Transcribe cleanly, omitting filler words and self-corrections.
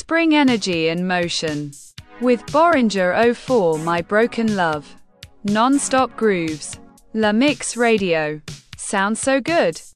Spring energy in motion. With Boringer 04 My Broken Love. Non-stop grooves. La Mix Radio. Sounds so good.